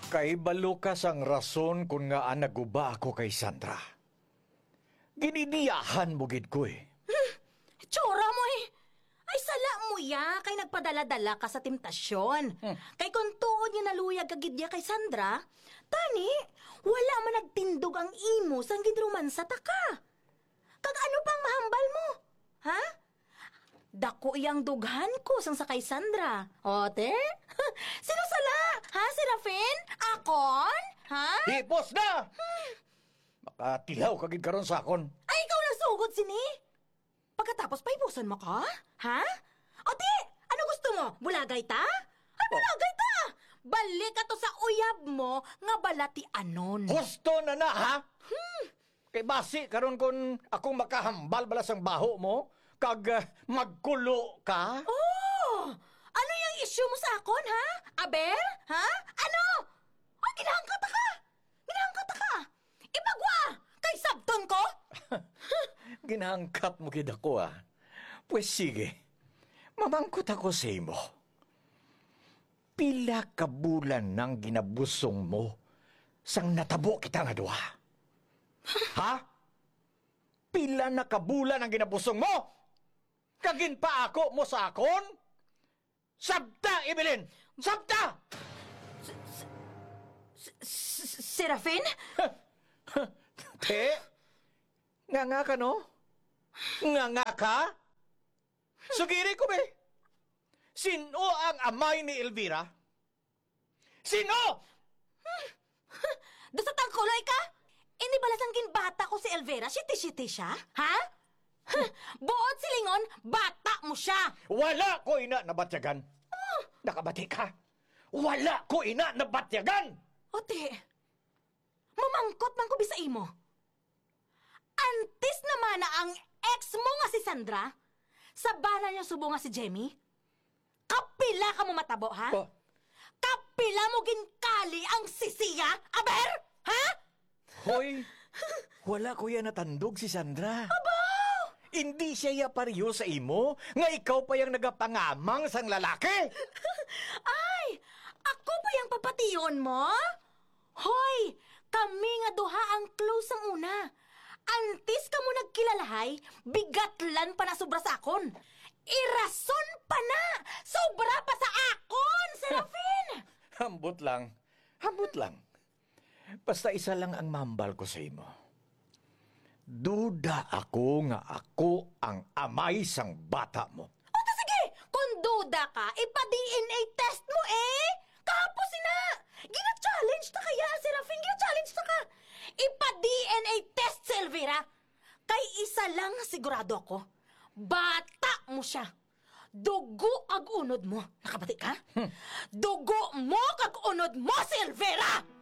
Kay balukas ang rason kung nga naguba ako kay Sandra. Ginidiyahan mo gid ko eh. Tsura mo eh. Ay, sala mo ya, kay nagpadala-dala ka sa temptasyon. Kay kung tuod niya naluyag kagidya kay Sandra, tani, wala man nagtindog ang imo sang gidrumansa ta ka. Kag ano pang mahambal mo? Ha? Dako iyang dughan ko sang sa kay Sandra. Ote? Sino sala? Ha, Serafin? Akon? Ha? Hipos na! Makatilaw kagid karon sa akon. Ay, ikaw nasugod sini? Pagkatapos pa ibusan mo ka? Ha? Ote, ano gusto mo? Bulagay ta? Ay, bulagay ta! Balik ka to sa uyab mo nga balati anon. Husto na na, ha? Kay basi karon kun akong makahambal bala sang baho mo, kag magkulo ka? Oh! Ano yung issue mo sa akon, ha? Aber? Ha? Ano? Oh, ginahangkat ka! Ginahangkat ka! Ipagwa! Kay sabton ko? Ginangkat mo gid ako, ah. Pues sige, mamangkot ako sa imo. Pila ka bulan nang ginabusong mo sang natabo kita nga duha? Ha? Pila na kabulan ang ginabusong mo? Kagin pa ako mo sa akon? Sabta, Evelyn! Sabta! Serafin? Te? Nga ka, no? Nga ka? Sugiri ko, be. Sino ang amay ni Elvira? Sino? Dosa tangkuloy ka? Ini balasang ginbata ko si Elvira, siti-siti siya? Ha? Buot silingon, bata mo siya! Wala ko ina nabatyagan. Nakabati ka? Wala ko ina nabatyagan! Ote, mamangkot man ko bisa imo. Antes naman na ang ex mo nga si Sandra, sabana niya subo nga si Jemmy. Kapila ka mo matabo, ha? Oh. Kapila mo ginkali ang sisiya, aber? Ha? Hoy, wala ko yan natandog si Sandra. Hindi siya yapariyo sa imo, nga ikaw pa yung nagapangamang sang lalaki. Ay, ako pa yung papation mo? Hoy, kami nga duha ang close ang una. Antes ka mo nagkilalahay, bigatlan pa na sobra sa akon. Irason pa na! Sobra pa sa akon, Serafin! Hambot lang. Hambot lang. Basta isa lang ang mambal ko sa imo. Duda ako nga ako ang amay sang bata mo. O sige, kung duda ka, ipa-DNA test mo eh! Kapos na! Gina-challenge ta kaya, Serafin, gina-challenge ta ka! Ipa-DNA test, Elvira! Kay isa lang sigurado ako, bata mo siya. Dugo ag unod mo. Nakabati ka? Dugo mo kag unod mo si Elvira!